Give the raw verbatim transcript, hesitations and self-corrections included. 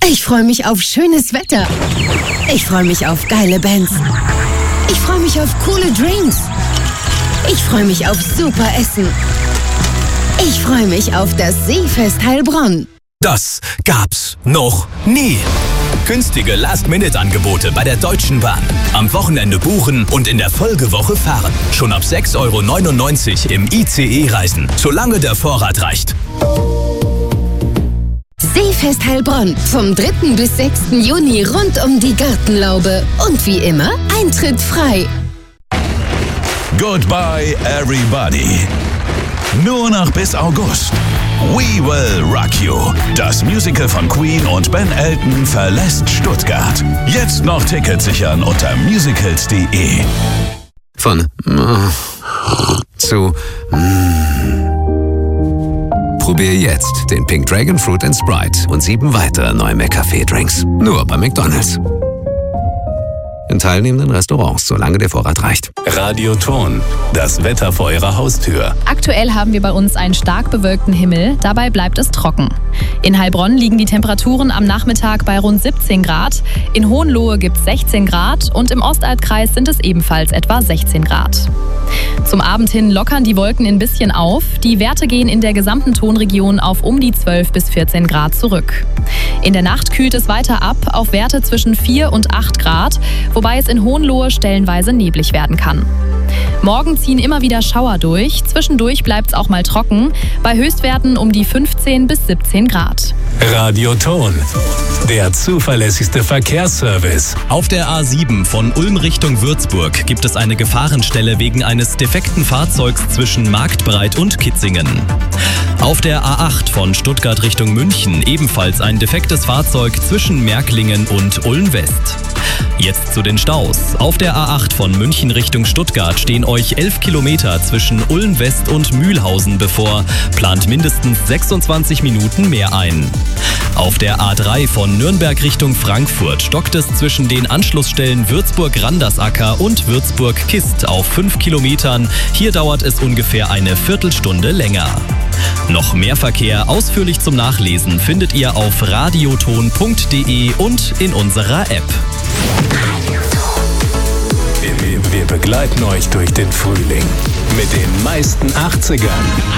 Ich freue mich auf schönes Wetter. Ich freue mich auf geile Bands. Ich freue mich auf coole Drinks. Ich freue mich auf super Essen. Ich freue mich auf das Seefest Heilbronn. Das gab's noch nie. Günstige Last-Minute-Angebote bei der Deutschen Bahn. Am Wochenende buchen und in der Folgewoche fahren. Schon ab sechs Euro neunundneunzig im I C E reisen, solange der Vorrat reicht. Seefest Heilbronn vom dritten bis sechsten Juni rund um die Gartenlaube. Und wie immer, Eintritt frei. Goodbye everybody. Nur noch bis August. We Will Rock You. Das Musical von Queen und Ben Elton verlässt Stuttgart. Jetzt noch Tickets sichern unter musicals punkt de. Von äh, zu äh. Probier jetzt den Pink Dragon Fruit and Sprite und sieben weitere neue McCafé-Drinks. Nur bei McDonald's. In teilnehmenden Restaurants, solange der Vorrat reicht. Radioton, das Wetter vor Ihrer Haustür. Aktuell haben wir bei uns einen stark bewölkten Himmel, dabei bleibt es trocken. In Heilbronn liegen die Temperaturen am Nachmittag bei rund siebzehn Grad, in Hohenlohe gibt es sechzehn Grad und im Ostalbkreis sind es ebenfalls etwa sechzehn Grad. Zum Abend hin lockern die Wolken ein bisschen auf, die Werte gehen in der gesamten Tonregion auf um die zwölf bis vierzehn Grad zurück. In der Nacht kühlt es weiter ab auf Werte zwischen vier und acht Grad, wobei es in Hohenlohe stellenweise neblig werden kann. Morgen ziehen immer wieder Schauer durch, zwischendurch bleibt es auch mal trocken, bei Höchstwerten um die fünfzehn bis siebzehn Grad. Radioton, der zuverlässigste Verkehrsservice. Auf der A sieben von Ulm Richtung Würzburg gibt es eine Gefahrenstelle wegen eines defekten Fahrzeugs zwischen Marktbreit und Kitzingen. Auf der A acht von Stuttgart Richtung München ebenfalls ein defektes Fahrzeug zwischen Märklingen und Ulm West. Jetzt zu den Staus. Auf der A acht von München Richtung Stuttgart stehen euch elf Kilometer zwischen Ulm West und Mühlhausen bevor. Plant mindestens sechsundzwanzig Minuten mehr ein. Auf der A drei von Nürnberg Richtung Frankfurt stockt es zwischen den Anschlussstellen Würzburg-Randersacker und Würzburg-Kist auf fünf Kilometern. Hier dauert es ungefähr eine Viertelstunde länger. Noch mehr Verkehr ausführlich zum Nachlesen findet ihr auf radioton punkt de und in unserer App. Wir, wir begleiten euch durch den Frühling mit den meisten achtzigern.